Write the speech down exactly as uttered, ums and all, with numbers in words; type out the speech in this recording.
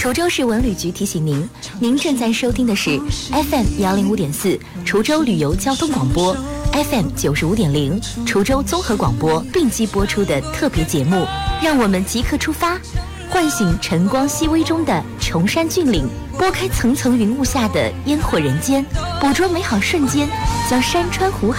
滁州市文旅局提醒您，您正在收听的是 F M 幺零五点四滁州旅游交通广播 ，F M 九十五点零滁州综合广播并机播出的特别节目。让我们即刻出发，唤醒晨光熹微中的崇山峻岭，拨开层层云雾下的烟火人间，捕捉美好瞬间，将山川湖海